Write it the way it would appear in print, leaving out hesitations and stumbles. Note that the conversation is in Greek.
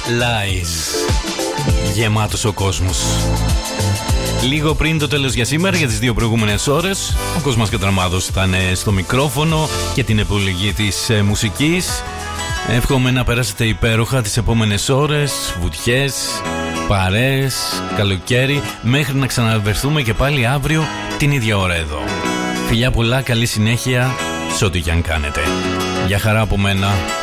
Lies. Γεμάτος ο κόσμος. Λίγο πριν το τέλος για σήμερα, για τις 2 προηγούμενες ώρες, ο Κοσμάς Κατραμάδος ήταν στο μικρόφωνο και την επιλογή της μουσικής. Εύχομαι να περάσετε υπέροχα τις επόμενες ώρες, βουτιές, παρέες, καλοκαίρι, μέχρι να ξαναβερθούμε και πάλι αύριο την ίδια ώρα εδώ. Φιλιά πολλά, καλή συνέχεια σε ό,τι και αν κάνετε. Γεια χαρά από μένα.